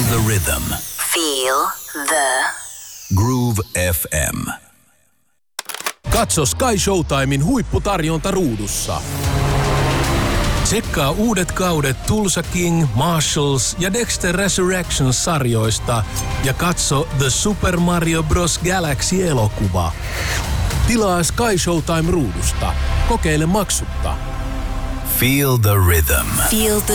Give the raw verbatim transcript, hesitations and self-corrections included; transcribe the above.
the rhythm. Feel the Groove F M. Katso Sky Showtimein huipputarjonta ruudussa. Tsekkaa uudet kaudet Tulsa King, Marshalls ja Dexter Resurrection-sarjoista ja katso The Super Mario Bros. Galaxy-elokuva. Tilaa Sky Showtime ruudusta. Kokeile maksutta. Feel the rhythm. Feel the